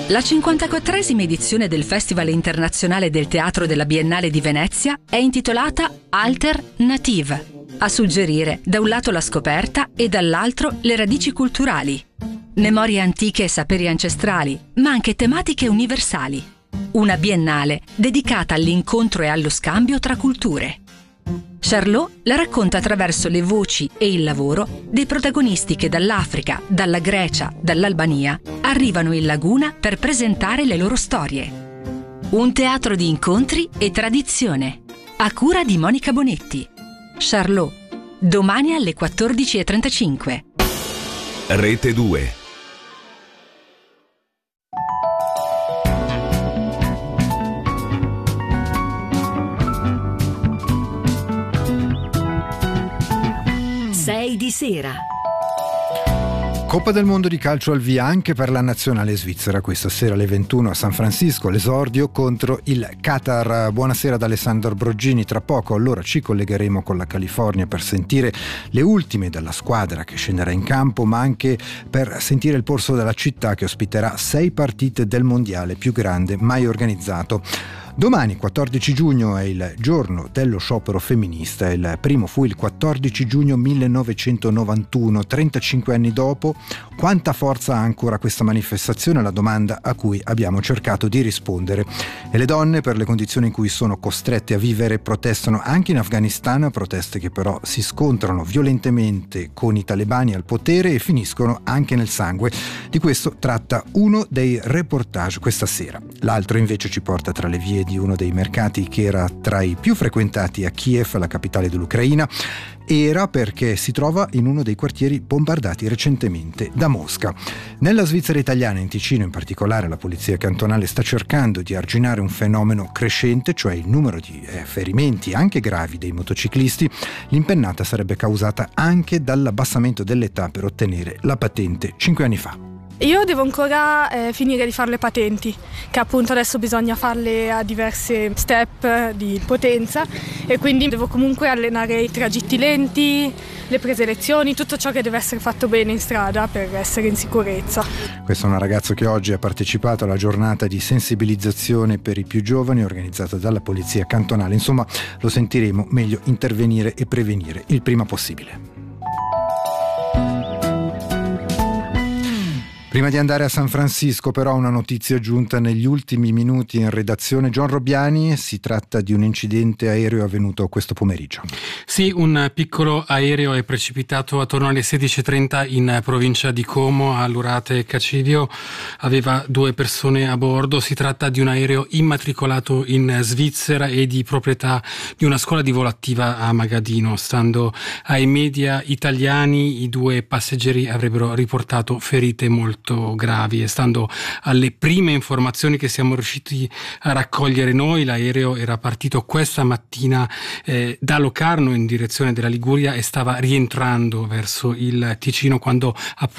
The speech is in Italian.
La 54esima edizione del Festival Internazionale del Teatro della Biennale di Venezia è intitolata Alternative, a suggerire da un lato la scoperta e dall'altro le radici culturali, memorie antiche e saperi ancestrali, ma anche tematiche universali. Una biennale dedicata all'incontro e allo scambio tra culture. Charlot la racconta attraverso le voci e il lavoro dei protagonisti che dall'Africa, dalla Grecia, dall'Albania arrivano in Laguna per presentare le loro storie. Un teatro di incontri e tradizione, a cura di Monica Bonetti. Charlot, domani alle 14:35. Rete 2. Di sera. Coppa del Mondo di calcio al via anche per la nazionale svizzera questa sera alle 21 a San Francisco, l'esordio contro il Qatar. Buonasera ad Alessandro Broggini. Tra poco allora ci collegheremo con la California per sentire le ultime della squadra che scenderà in campo, ma anche per sentire il polso della città che ospiterà 6 partite del mondiale più grande mai organizzato. Domani, 14 giugno, è il giorno dello sciopero femminista. Il primo fu il 14 giugno 1991, 35 anni dopo. Quanta forza ha ancora questa manifestazione? È la domanda a cui abbiamo cercato di rispondere. E le donne, per le condizioni in cui sono costrette a vivere, protestano anche in Afghanistan, proteste che però si scontrano violentemente con i talebani al potere e finiscono anche nel sangue. Di questo tratta uno dei reportage questa sera. L'altro invece ci porta tra le vie di uno dei mercati che era tra i più frequentati a Kiev, la capitale dell'Ucraina. Era perché si trova in uno dei quartieri bombardati recentemente da Mosca. Nella Svizzera italiana, in Ticino in particolare, la polizia cantonale sta cercando di arginare un fenomeno crescente, cioè il numero di ferimenti anche gravi dei motociclisti. L'impennata sarebbe causata anche dall'abbassamento dell'età per ottenere la patente 5 anni fa. Io devo ancora finire di fare le patenti, che appunto adesso bisogna farle a diverse step di potenza e quindi devo comunque allenare i tragitti lenti, le prese lezioni, tutto ciò che deve essere fatto bene in strada per essere in sicurezza. Questo è un ragazzo che oggi ha partecipato alla giornata di sensibilizzazione per i più giovani organizzata dalla polizia cantonale. Insomma, lo sentiremo, meglio intervenire e prevenire il prima possibile. Prima di andare a San Francisco però una notizia giunta negli ultimi minuti in redazione. John Robbiani, si tratta di un incidente aereo avvenuto questo pomeriggio. Sì, un piccolo aereo è precipitato attorno alle 16:30 in provincia di Como a Lurate Cacidio, aveva 2 persone a bordo. Si tratta di un aereo immatricolato in Svizzera e di proprietà di una scuola di volo attiva a Magadino. Stando ai media italiani, i 2 passeggeri avrebbero riportato ferite molto gravi e stando alle prime informazioni che siamo riusciti a raccogliere noi, l'aereo era partito questa mattina da Locarno in direzione della Liguria e stava rientrando verso il Ticino quando appunto